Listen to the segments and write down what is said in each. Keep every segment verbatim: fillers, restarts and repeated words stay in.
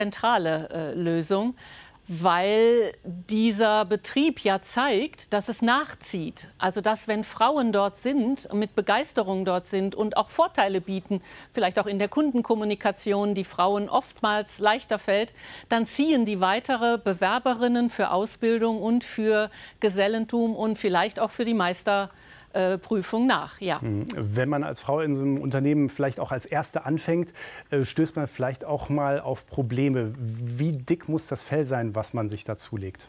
zentrale äh, Lösung, weil dieser Betrieb ja zeigt, dass es nachzieht. Also dass, wenn Frauen dort sind, mit Begeisterung dort sind und auch Vorteile bieten, vielleicht auch in der Kundenkommunikation, die Frauen oftmals leichter fällt, dann ziehen die weitere Bewerberinnen für Ausbildung und für Gesellentum und vielleicht auch für die Meister Prüfung nach, ja. Wenn man als Frau in so einem Unternehmen vielleicht auch als Erste anfängt, stößt man vielleicht auch mal auf Probleme. Wie dick muss das Fell sein, was man sich dazulegt?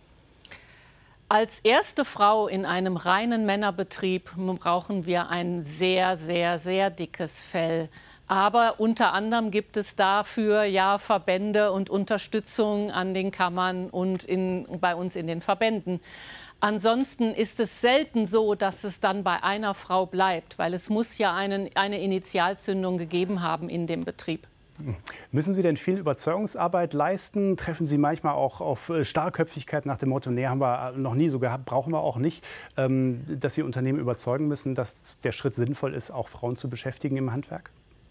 Als erste Frau in einem reinen Männerbetrieb brauchen wir ein sehr, sehr, sehr dickes Fell. Aber unter anderem gibt es dafür ja Verbände und Unterstützung an den Kammern und in, bei uns in den Verbänden. Ansonsten ist es selten so, dass es dann bei einer Frau bleibt, weil es muss ja einen, eine Initialzündung gegeben haben in dem Betrieb. Müssen Sie denn viel Überzeugungsarbeit leisten? Treffen Sie manchmal auch auf Starrköpfigkeit nach dem Motto, nee, haben wir noch nie so gehabt, brauchen wir auch nicht, ähm, dass Sie Unternehmen überzeugen müssen, dass der Schritt sinnvoll ist, auch Frauen zu beschäftigen im Handwerk?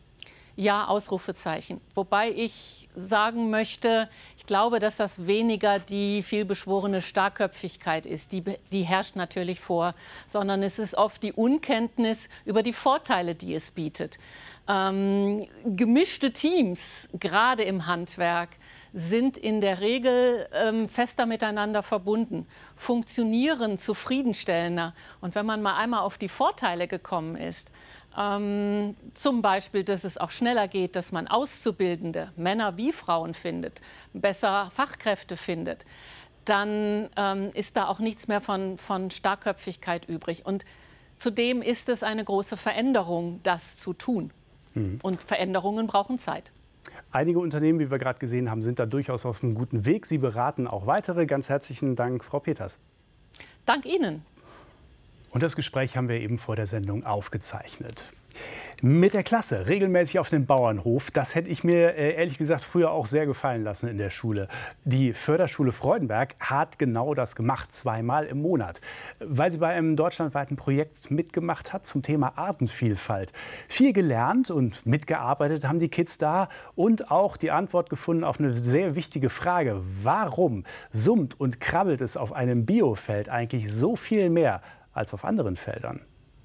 Ja, Ausrufezeichen. Wobei ich sagen möchte, ich glaube, dass das weniger die vielbeschworene Starrköpfigkeit ist. Die, die herrscht natürlich vor, sondern es ist oft die Unkenntnis über die Vorteile, die es bietet. Ähm, gemischte Teams, gerade im Handwerk, sind in der Regel ähm, fester miteinander verbunden, funktionieren zufriedenstellender. Und wenn man mal einmal auf die Vorteile gekommen ist, Ähm, zum Beispiel, dass es auch schneller geht, dass man Auszubildende, Männer wie Frauen findet, besser Fachkräfte findet, dann ähm, ist da auch nichts mehr von, von Starrköpfigkeit übrig. Und zudem ist es eine große Veränderung, das zu tun. Mhm. Und Veränderungen brauchen Zeit. Einige Unternehmen, wie wir gerade gesehen haben, sind da durchaus auf einem guten Weg. Sie beraten auch weitere. Ganz herzlichen Dank, Frau Peters. Dank Ihnen. Und das Gespräch haben wir eben vor der Sendung aufgezeichnet. Mit der Klasse regelmäßig auf dem Bauernhof, das hätte ich mir äh, ehrlich gesagt früher auch sehr gefallen lassen in der Schule. Die Förderschule Freudenberg hat genau das gemacht, zweimal im Monat, weil sie bei einem deutschlandweiten Projekt mitgemacht hat zum Thema Artenvielfalt. Viel gelernt und mitgearbeitet haben die Kids da und auch die Antwort gefunden auf eine sehr wichtige Frage. Warum summt und krabbelt es auf einem Biofeld eigentlich so viel mehr als auf anderen Feldern?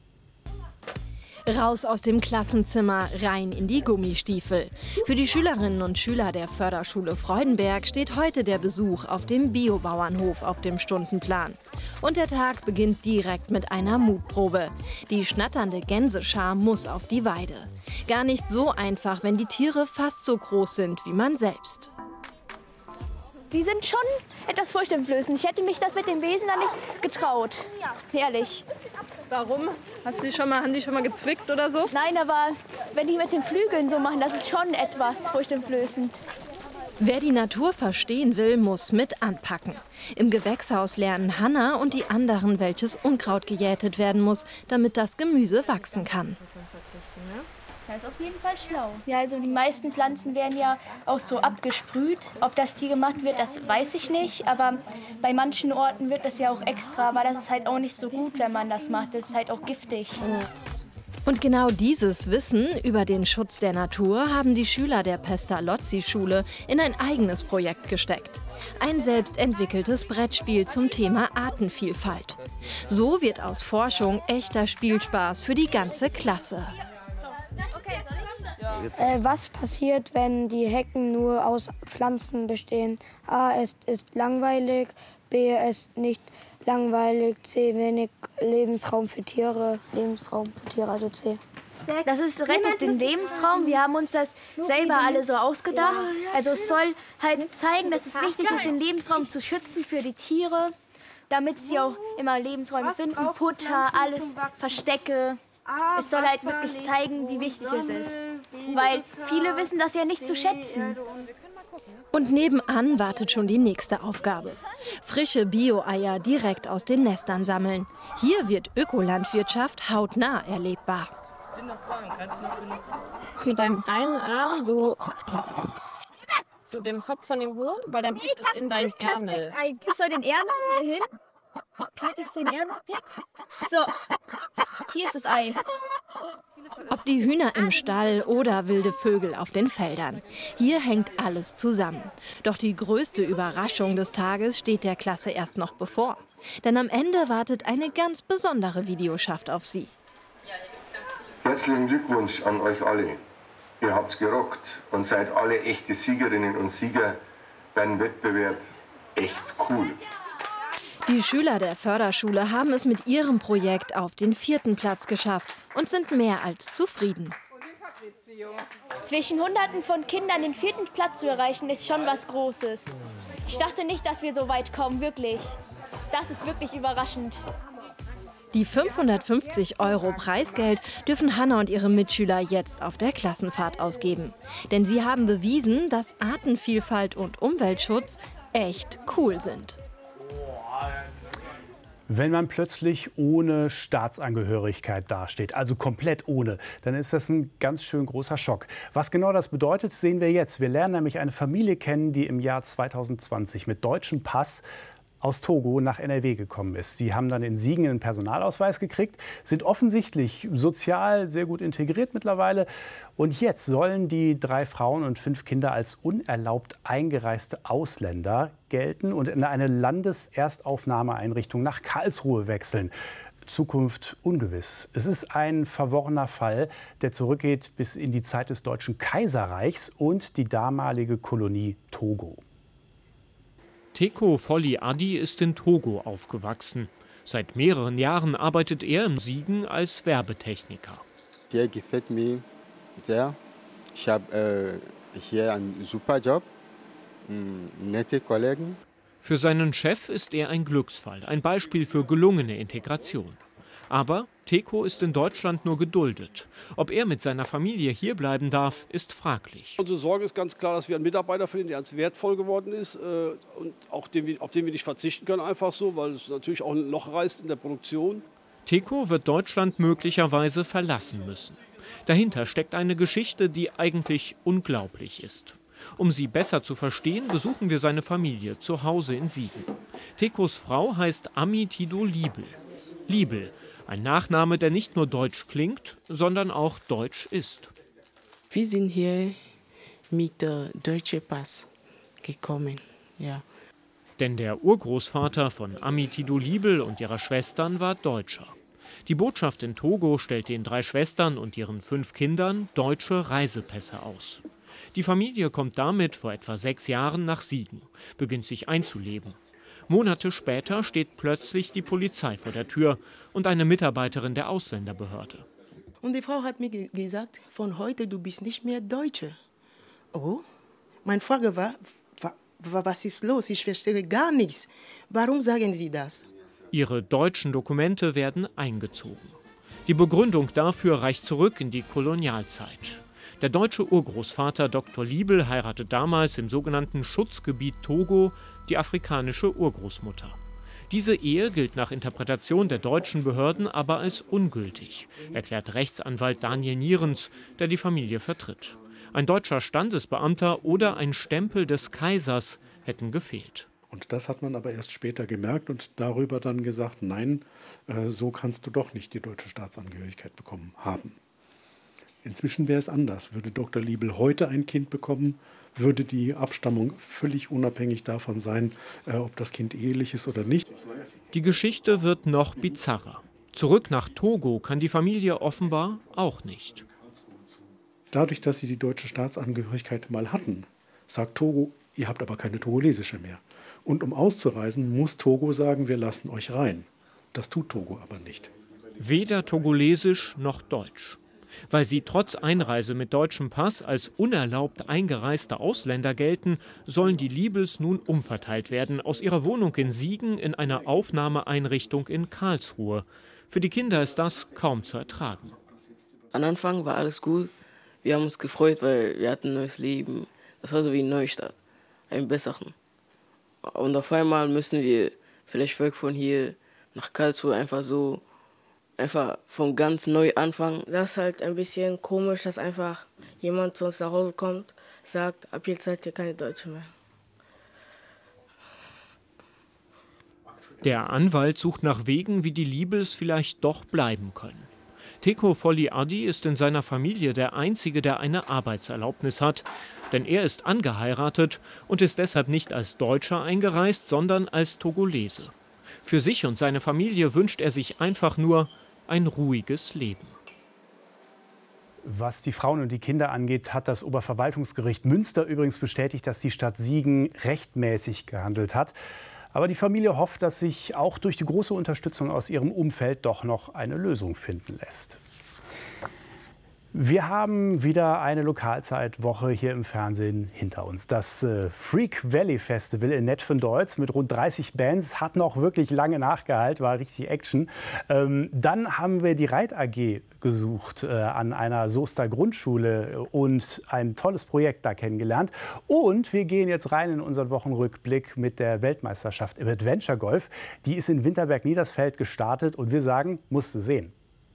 Raus aus dem Klassenzimmer, rein in die Gummistiefel. Für die Schülerinnen und Schüler der Förderschule Freudenberg steht heute der Besuch auf dem Biobauernhof auf dem Stundenplan. Und der Tag beginnt direkt mit einer Mutprobe. Die schnatternde Gänseschar muss auf die Weide. Gar nicht so einfach, wenn die Tiere fast so groß sind wie man selbst. Die sind schon etwas furchteinflößend. Ich hätte mich das mit dem Wesen da nicht getraut. Ehrlich. Warum? Hast du die schon mal, haben die schon mal gezwickt oder so? Nein, aber wenn die mit den Flügeln so machen, das ist schon etwas furchteinflößend. Wer die Natur verstehen will, muss mit anpacken. Im Gewächshaus lernen Hanna und die anderen, welches Unkraut gejätet werden muss, damit das Gemüse wachsen kann. Das ist auf jeden Fall schlau. Ja, also die meisten Pflanzen werden ja auch so abgesprüht. Ob das hier gemacht wird, das weiß ich nicht. Aber bei manchen Orten wird das ja auch extra, weil das ist halt auch nicht so gut, wenn man das macht. Das ist halt auch giftig. Und genau dieses Wissen über den Schutz der Natur haben die Schüler der Pestalozzi-Schule in ein eigenes Projekt gesteckt. Ein selbst entwickeltes Brettspiel zum Thema Artenvielfalt. So wird aus Forschung echter Spielspaß für die ganze Klasse. Äh, was passiert, wenn die Hecken nur aus Pflanzen bestehen? A. Es ist langweilig. B. Es ist nicht langweilig. C. Wenig Lebensraum für Tiere. Lebensraum für Tiere, also C. Das ist rettet den Lebensraum. Wir haben uns das selber alle so ausgedacht. Also es soll halt zeigen, dass es wichtig ist, den Lebensraum zu schützen für die Tiere, damit sie auch immer Lebensräume finden, Futter, alles, Verstecke. Es soll halt wirklich zeigen, wie wichtig es ist. Weil viele wissen das ja nicht zu schätzen. Und nebenan wartet schon die nächste Aufgabe. Frische Bio-Eier direkt aus den Nestern sammeln. Hier wird Ökolandwirtschaft hautnah erlebbar. Mit deinem einen Arm so zu dem Kopf von dem Wurm, weil dann geht es in deinen Ärmel. Ich soll den Ärmel hin. Geht es den Ärmel weg? So, hier ist das Ei. Ob die Hühner im Stall oder wilde Vögel auf den Feldern. Hier hängt alles zusammen. Doch die größte Überraschung des Tages steht der Klasse erst noch bevor. Denn am Ende wartet eine ganz besondere Videoschaft auf sie. Herzlichen Glückwunsch an euch alle. Ihr habt's gerockt und seid alle echte Siegerinnen und Sieger beim Wettbewerb Echt cool. Die Schüler der Förderschule haben es mit ihrem Projekt auf den vierten Platz geschafft und sind mehr als zufrieden. Zwischen Hunderten von Kindern den vierten Platz zu erreichen, ist schon was Großes. Ich dachte nicht, dass wir so weit kommen, wirklich. Das ist wirklich überraschend. Die fünfhundertfünfzig Euro Preisgeld dürfen Hanna und ihre Mitschüler jetzt auf der Klassenfahrt ausgeben. Denn sie haben bewiesen, dass Artenvielfalt und Umweltschutz echt cool sind. Wenn man plötzlich ohne Staatsangehörigkeit dasteht, also komplett ohne, dann ist das ein ganz schön großer Schock. Was genau das bedeutet, sehen wir jetzt. Wir lernen nämlich eine Familie kennen, die im Jahr zweitausendzwanzig mit deutschem Pass aus Togo nach N R W gekommen ist. Sie haben dann in Siegen einen Personalausweis gekriegt, sind offensichtlich sozial sehr gut integriert mittlerweile. Und jetzt sollen die drei Frauen und fünf Kinder als unerlaubt eingereiste Ausländer gelten und in eine Landeserstaufnahmeeinrichtung nach Karlsruhe wechseln. Zukunft ungewiss. Es ist ein verworrener Fall, der zurückgeht bis in die Zeit des Deutschen Kaiserreichs und die damalige Kolonie Togo. Teko Folli Adi ist in Togo aufgewachsen. Seit mehreren Jahren arbeitet er in Siegen als Werbetechniker. Hier gefällt mir sehr. Ich habe äh, hier einen super Job, nette Kollegen. Für seinen Chef ist er ein Glücksfall, ein Beispiel für gelungene Integration. Aber Teko ist in Deutschland nur geduldet. Ob er mit seiner Familie hier bleiben darf, ist fraglich. Unsere Sorge ist ganz klar, dass wir einen Mitarbeiter finden, der ganz wertvoll geworden ist äh, und auch den wir, auf den wir nicht verzichten können, einfach so, weil es natürlich auch ein Loch reißt in der Produktion. Teko wird Deutschland möglicherweise verlassen müssen. Dahinter steckt eine Geschichte, die eigentlich unglaublich ist. Um sie besser zu verstehen, besuchen wir seine Familie zu Hause in Siegen. Tekos Frau heißt Amitidou Liebel. Liebel, ein Nachname, der nicht nur deutsch klingt, sondern auch deutsch ist. Wir sind hier mit äh, deutschem Pass gekommen, ja. Denn der Urgroßvater von Amitidou Liebel und ihrer Schwestern war Deutscher. Die Botschaft in Togo stellt den drei Schwestern und ihren fünf Kindern deutsche Reisepässe aus. Die Familie kommt damit vor etwa sechs Jahren nach Siegen, beginnt sich einzuleben. Monate später steht plötzlich die Polizei vor der Tür und eine Mitarbeiterin der Ausländerbehörde. Und die Frau hat mir ge gesagt, von heute du bist nicht mehr Deutsche. Oh, meine Frage war, wa was ist los? Ich verstehe gar nichts. Warum sagen Sie das? Ihre deutschen Dokumente werden eingezogen. Die Begründung dafür reicht zurück in die Kolonialzeit. Der deutsche Urgroßvater Doktor Liebel heiratet damals im sogenannten Schutzgebiet Togo die afrikanische Urgroßmutter. Diese Ehe gilt nach Interpretation der deutschen Behörden aber als ungültig, erklärt Rechtsanwalt Daniel Nierens, der die Familie vertritt. Ein deutscher Standesbeamter oder ein Stempel des Kaisers hätten gefehlt. Und das hat man aber erst später gemerkt und darüber dann gesagt, nein, äh, so kannst du doch nicht die deutsche Staatsangehörigkeit bekommen haben. Inzwischen wäre es anders. Würde Doktor Liebel heute ein Kind bekommen, würde die Abstammung völlig unabhängig davon sein, äh, ob das Kind ehelich ist oder nicht. Die Geschichte wird noch bizarrer. Zurück nach Togo kann die Familie offenbar auch nicht. Dadurch, dass sie die deutsche Staatsangehörigkeit mal hatten, sagt Togo, ihr habt aber keine togolesische mehr. Und um auszureisen, muss Togo sagen, wir lassen euch rein. Das tut Togo aber nicht. Weder togolesisch noch deutsch. Weil sie trotz Einreise mit deutschem Pass als unerlaubt eingereiste Ausländer gelten, sollen die Liebels nun umverteilt werden aus ihrer Wohnung in Siegen in eine Aufnahmeeinrichtung in Karlsruhe. Für die Kinder ist das kaum zu ertragen. Am Anfang war alles gut. Wir haben uns gefreut, weil wir hatten ein neues Leben. Das war so wie ein Neustart, ein besseren. Und auf einmal müssen wir vielleicht weg von hier nach Karlsruhe einfach so, einfach von ganz neu anfangen. Das ist halt ein bisschen komisch, dass einfach jemand zu uns nach Hause kommt, sagt, ab jetzt seid ihr keine Deutsche mehr. Der Anwalt sucht nach Wegen, wie die Liebels vielleicht doch bleiben können. Teko Folli-Addi ist in seiner Familie der Einzige, der eine Arbeitserlaubnis hat. Denn er ist angeheiratet und ist deshalb nicht als Deutscher eingereist, sondern als Togolese. Für sich und seine Familie wünscht er sich einfach nur ein ruhiges Leben. Was die Frauen und die Kinder angeht, hat das Oberverwaltungsgericht Münster übrigens bestätigt, dass die Stadt Siegen rechtmäßig gehandelt hat. Aber die Familie hofft, dass sich auch durch die große Unterstützung aus ihrem Umfeld doch noch eine Lösung finden lässt. Wir haben wieder eine Lokalzeitwoche hier im Fernsehen hinter uns. Das äh, Freak Valley Festival in Netphen-Deutz mit rund dreißig Bands hat noch wirklich lange nachgehalten, war richtig Action. Ähm, dann haben wir die Reit A G gesucht äh, an einer Soester Grundschule und ein tolles Projekt da kennengelernt. Und wir gehen jetzt rein in unseren Wochenrückblick mit der Weltmeisterschaft im Adventure Golf. Die ist in Winterberg-Niedersfeld gestartet und wir sagen, musste sehen.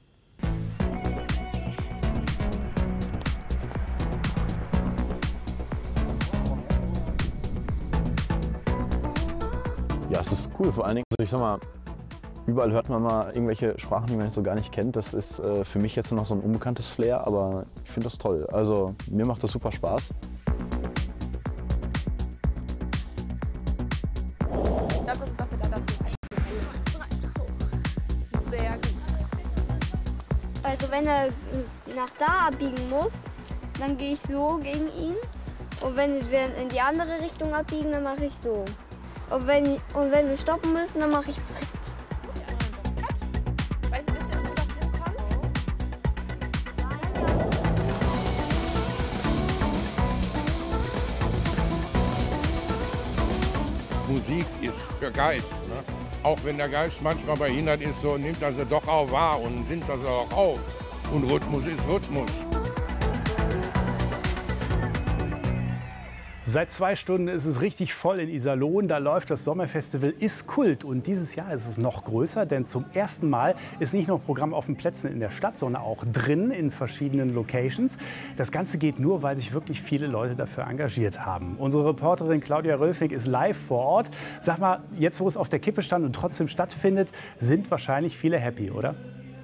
Ja, es ist cool, vor allen Dingen, also ich sag mal, überall hört man mal irgendwelche Sprachen, die man jetzt so gar nicht kennt. Das ist äh, für mich jetzt noch so ein unbekanntes Flair, aber ich finde das toll. Also mir macht das super Spaß. Das ist dafür da, dafür. Sehr gut. Also wenn er nach da abbiegen muss, dann gehe ich so gegen ihn. Und wenn wir in die andere Richtung abbiegen, dann mache ich so. Und wenn, und wenn wir stoppen müssen, dann mache ich Brett. Musik ist für Geist. Ne? Auch wenn der Geist manchmal behindert ist, so nimmt er sie doch auch wahr und nimmt er sie auch auf. Und Rhythmus ist Rhythmus. Seit zwei Stunden ist es richtig voll in Iserlohn. Da läuft das Sommerfestival Ist Kult. Und dieses Jahr ist es noch größer, denn zum ersten Mal ist nicht nur ein Programm auf den Plätzen in der Stadt, sondern auch drin in verschiedenen Locations. Das Ganze geht nur, weil sich wirklich viele Leute dafür engagiert haben. Unsere Reporterin Claudia Rölfing ist live vor Ort. Sag mal, jetzt wo es auf der Kippe stand und trotzdem stattfindet, sind wahrscheinlich viele happy, oder?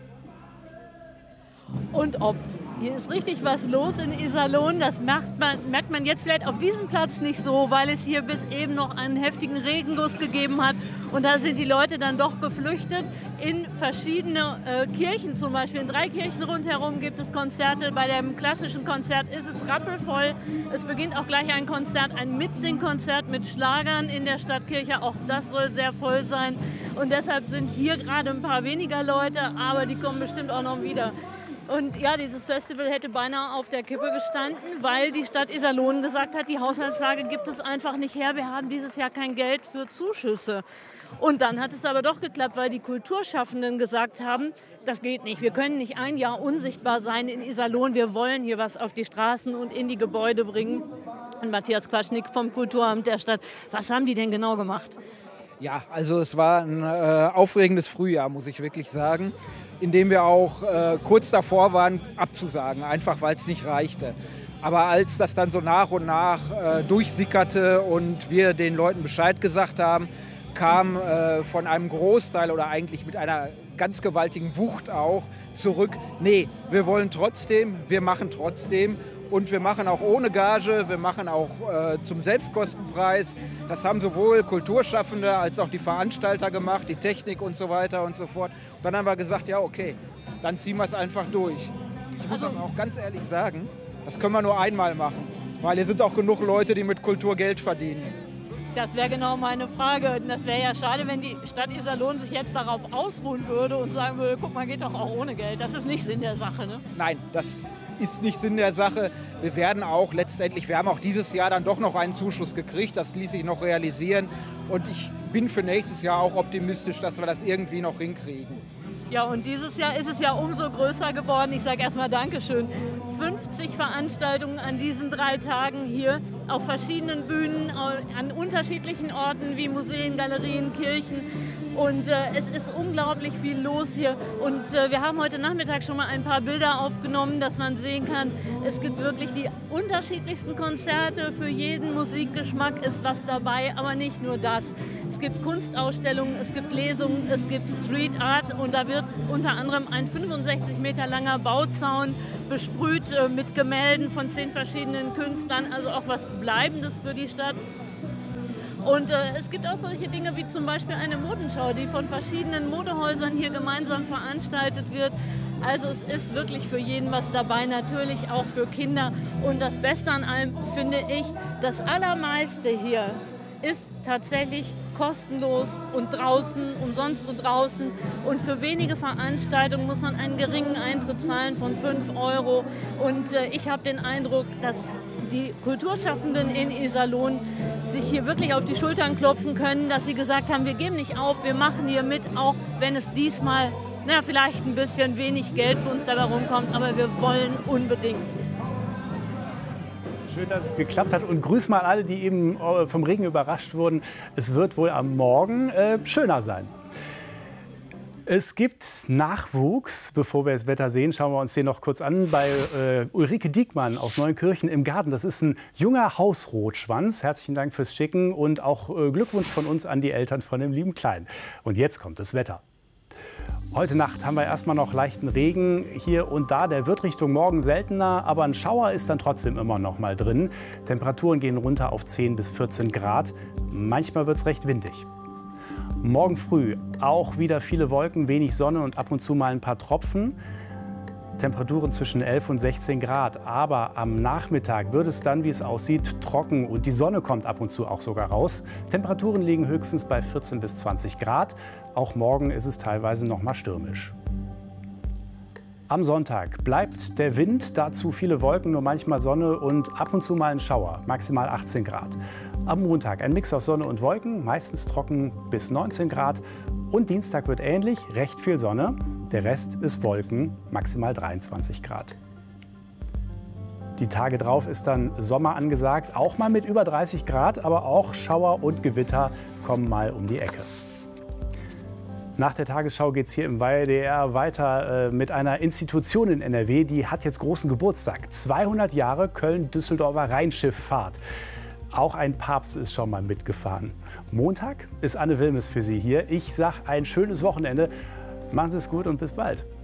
Und ob. Hier ist richtig was los in Iserlohn. Das merkt man, merkt man jetzt vielleicht auf diesem Platz nicht so, weil es hier bis eben noch einen heftigen Regenguss gegeben hat. Und da sind die Leute dann doch geflüchtet in verschiedene äh, Kirchen. Zum Beispiel in drei Kirchen rundherum gibt es Konzerte. Bei dem klassischen Konzert ist es rappelvoll. Es beginnt auch gleich ein Konzert, ein Mitsingkonzert mit Schlagern in der Stadtkirche. Auch das soll sehr voll sein. Und deshalb sind hier gerade ein paar weniger Leute, aber die kommen bestimmt auch noch wieder. Und ja, dieses Festival hätte beinahe auf der Kippe gestanden, weil die Stadt Iserlohn gesagt hat, die Haushaltslage gibt es einfach nicht her. Wir haben dieses Jahr kein Geld für Zuschüsse. Und dann hat es aber doch geklappt, weil die Kulturschaffenden gesagt haben, das geht nicht. Wir können nicht ein Jahr unsichtbar sein in Iserlohn. Wir wollen hier was auf die Straßen und in die Gebäude bringen. Und Matthias Quaschnik vom Kulturamt der Stadt, was haben die denn genau gemacht? Ja, also es war ein äh, aufregendes Frühjahr, muss ich wirklich sagen, in dem wir auch äh, kurz davor waren, abzusagen, einfach weil es nicht reichte. Aber als das dann so nach und nach äh, durchsickerte und wir den Leuten Bescheid gesagt haben, kam äh, von einem Großteil oder eigentlich mit einer ganz gewaltigen Wucht auch zurück, nee, wir wollen trotzdem, wir machen trotzdem. Und wir machen auch ohne Gage, wir machen auch äh, zum Selbstkostenpreis. Das haben sowohl Kulturschaffende als auch die Veranstalter gemacht, die Technik und so weiter und so fort. Und dann haben wir gesagt, ja okay, dann ziehen wir es einfach durch. Ich muss aber auch ganz ehrlich sagen, das können wir nur einmal machen, weil hier sind auch genug Leute, die mit Kultur Geld verdienen. Das wäre genau meine Frage. Das wäre ja schade, wenn die Stadt Iserlohn sich jetzt darauf ausruhen würde und sagen würde, guck mal, geht doch auch ohne Geld. Das ist nicht Sinn der Sache, ne? Nein, das ist nicht Sinn der Sache. Wir werden auch letztendlich, wir haben auch dieses Jahr dann doch noch einen Zuschuss gekriegt, das ließ sich noch realisieren und ich bin für nächstes Jahr auch optimistisch, dass wir das irgendwie noch hinkriegen. Ja, und dieses Jahr ist es ja umso größer geworden. Ich sage erstmal Dankeschön. fünfzig Veranstaltungen an diesen drei Tagen hier. auf verschiedenen Bühnen, an unterschiedlichen Orten wie Museen, Galerien, Kirchen. Und äh, es ist unglaublich viel los hier. Und äh, wir haben heute Nachmittag schon mal ein paar Bilder aufgenommen, dass man sehen kann, es gibt wirklich die unterschiedlichsten Konzerte. Für jeden Musikgeschmack ist was dabei, aber nicht nur das. Es gibt Kunstausstellungen, es gibt Lesungen, es gibt Street Art und da wird unter anderem ein fünfundsechzig Meter langer Bauzaun besprüht äh, mit Gemälden von zehn verschiedenen Künstlern, also auch was Bleibendes für die Stadt. Und äh, es gibt auch solche Dinge wie zum Beispiel eine Modenschau, die von verschiedenen Modehäusern hier gemeinsam veranstaltet wird. Also es ist wirklich für jeden was dabei, natürlich auch für Kinder. Und das Beste an allem finde ich, das Allermeiste hier ist tatsächlich kostenlos und draußen, umsonst und draußen. Und für wenige Veranstaltungen muss man einen geringen Eintritt zahlen von fünf Euro. Und äh, ich habe den Eindruck, dass die Kulturschaffenden in Iserlohn sich hier wirklich auf die Schultern klopfen können, dass sie gesagt haben, wir geben nicht auf, wir machen hier mit, auch wenn es diesmal na, vielleicht ein bisschen wenig Geld für uns dabei rumkommt, aber wir wollen unbedingt. Schön, dass es geklappt hat und grüß mal alle, die eben vom Regen überrascht wurden. Es wird wohl am Morgen äh, schöner sein. Es gibt Nachwuchs. Bevor wir das Wetter sehen, schauen wir uns den noch kurz an. Bei äh, Ulrike Diekmann aus Neunkirchen im Garten. Das ist ein junger Hausrotschwanz. Herzlichen Dank fürs Schicken und auch äh, Glückwunsch von uns an die Eltern von dem lieben Kleinen. Und jetzt kommt das Wetter. Heute Nacht haben wir erstmal noch leichten Regen hier und da. Der wird Richtung Morgen seltener, aber ein Schauer ist dann trotzdem immer noch mal drin. Temperaturen gehen runter auf zehn bis vierzehn Grad. Manchmal wird es recht windig. Morgen früh auch wieder viele Wolken, wenig Sonne und ab und zu mal ein paar Tropfen. Temperaturen zwischen elf und sechzehn Grad. Aber am Nachmittag wird es dann, wie es aussieht, trocken und die Sonne kommt ab und zu auch sogar raus. Temperaturen liegen höchstens bei vierzehn bis zwanzig Grad. Auch morgen ist es teilweise noch mal stürmisch. Am Sonntag bleibt der Wind, dazu viele Wolken, nur manchmal Sonne und ab und zu mal ein Schauer, maximal achtzehn Grad. Am Montag ein Mix aus Sonne und Wolken, meistens trocken bis neunzehn Grad. Und Dienstag wird ähnlich, recht viel Sonne. Der Rest ist Wolken, maximal dreiundzwanzig Grad. Die Tage drauf ist dann Sommer angesagt, auch mal mit über dreißig Grad, aber auch Schauer und Gewitter kommen mal um die Ecke. Nach der Tagesschau geht es hier im W D R weiter äh, mit einer Institution in N R W, die hat jetzt großen Geburtstag. zweihundert Jahre Köln-Düsseldorfer Rheinschifffahrt. Auch ein Papst ist schon mal mitgefahren. Montag ist Anne Wilmes für Sie hier. Ich sage ein schönes Wochenende. Machen Sie es gut und bis bald.